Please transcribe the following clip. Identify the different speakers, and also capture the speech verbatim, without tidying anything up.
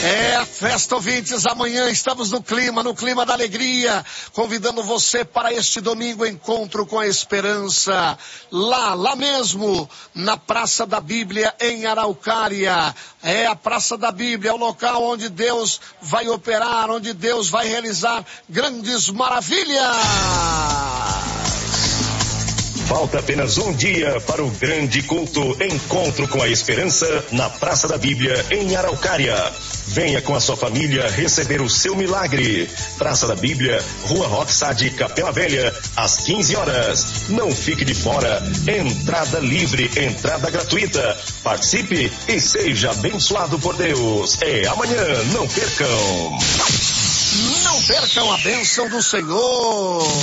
Speaker 1: É, festa ouvintes, amanhã estamos no clima, no clima da alegria, convidando você para este domingo, encontro com a esperança, lá, lá mesmo, na Praça da Bíblia, em Araucária. É a Praça da Bíblia, é o local onde Deus vai operar, onde Deus vai realizar grandes maravilhas.
Speaker 2: Falta apenas um dia para o grande culto Encontro com a Esperança na Praça da Bíblia, em Araucária. Venha com a sua família receber o seu milagre. Praça da Bíblia, Rua Roxade, Capela Velha, às quinze horas. Não fique de fora. Entrada livre, entrada gratuita. Participe e seja abençoado por Deus. É amanhã, não percam.
Speaker 1: Não percam a bênção do Senhor.